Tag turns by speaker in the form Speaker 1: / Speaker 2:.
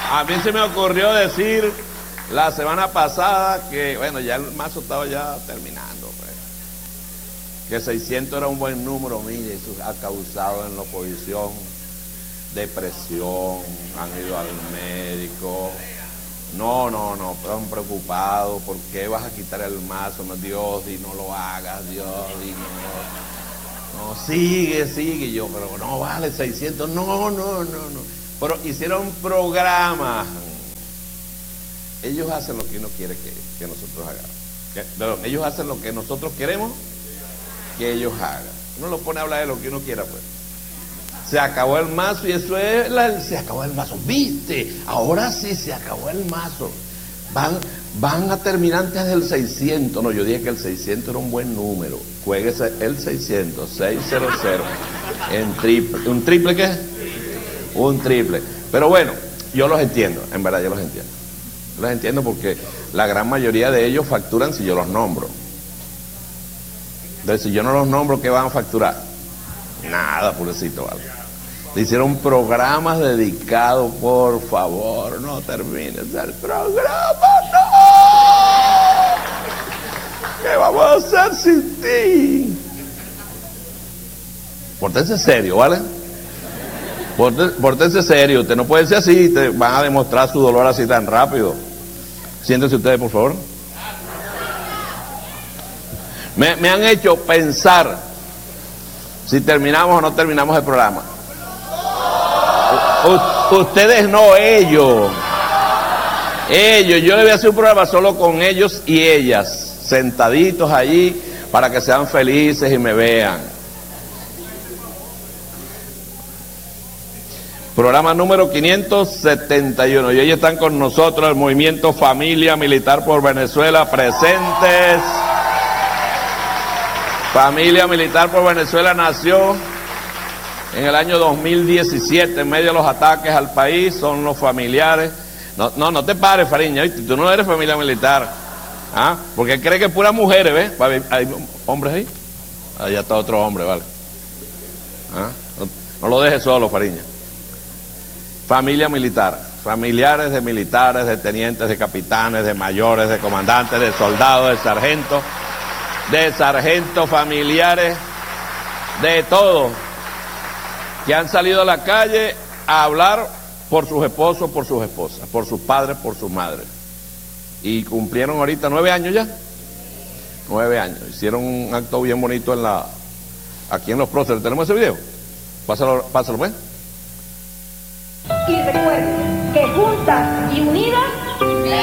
Speaker 1: A mí se me ocurrió decir la semana pasada que, bueno, ya el mazo estaba ya terminando, pues. Que 600 era un buen número, mire, eso ha causado en la oposición depresión, han ido al médico. No, están preocupados. ¿Por qué vas a quitar el mazo? No, Dios, y no lo hagas, Dios, y no, sigue. Yo, pero no vale 600, no. Pero hicieron programas. Ellos hacen lo que uno quiere que nosotros hagamos. Ellos hacen lo que nosotros queremos que ellos hagan. Uno lo pone a hablar de lo que uno quiera, pues. Se acabó el mazo y eso es se acabó el mazo. ¿Viste? Ahora sí se acabó el mazo. Van a terminar antes del 600. No, yo dije que el 600 era un buen número. Juéguese el 600, 600. En triple. ¿Un triple qué? Un triple. Pero bueno, yo los entiendo. En verdad, yo los entiendo. Los entiendo porque la gran mayoría de ellos facturan si yo los nombro. Entonces, si yo no los nombro, ¿qué van a facturar? Nada, purecito, ¿vale? Le hicieron programas dedicados, por favor, no termines el programa, no. ¿Qué vamos a hacer sin ti? Pórtense serio, ¿vale? Pórtense serio, usted no puede ser así, te van a demostrar su dolor así tan rápido. Siéntense ustedes, por favor. Me han hecho pensar si terminamos o no terminamos el programa. Ustedes no, ellos. Yo le voy a hacer un programa solo con ellos y ellas, sentaditos allí para que sean felices y me vean. Programa número 571. Y ellos están con nosotros, el movimiento Familia Militar por Venezuela, presentes. Familia Militar por Venezuela nació en el año 2017 en medio de los ataques al país. Son los familiares. No te pares, Fariña, ¿viste? Tú no eres familia militar. ¿Ah? Porque cree que es pura mujeres, ¿ves? ¿Hay hombres ahí? Allá está otro hombre, vale. ¿Ah? No lo dejes solo, Fariña. Familia militar. Familiares de militares, de tenientes, de capitanes, de mayores, de comandantes, de soldados, de sargentos, familiares, de todos, que han salido a la calle a hablar por sus esposos, por sus esposas, por sus padres, por sus madres. Y cumplieron ahorita 9 años ya. 9 años. Hicieron un acto bien bonito aquí en Los Próceres. ¿Tenemos ese video? Pásalo, pues.
Speaker 2: Y recuerden que juntas y unidas